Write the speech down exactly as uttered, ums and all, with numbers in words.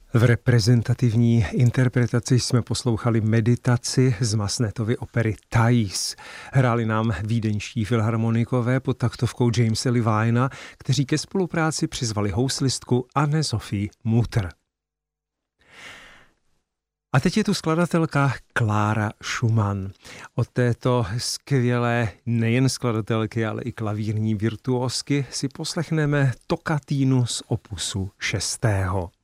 V reprezentativní interpretaci jsme poslouchali meditaci z Massenetovy opery Thais. Hráli nám vídeňští filharmonikové pod taktovkou Jamese Levina, kteří ke spolupráci přizvali houslistku Anne-Sophie Mutter. A teď je tu skladatelka Clara Schumann. Od této skvělé nejen skladatelky, ale i klavírní virtuózky si poslechneme tokatínu z opusu šestého.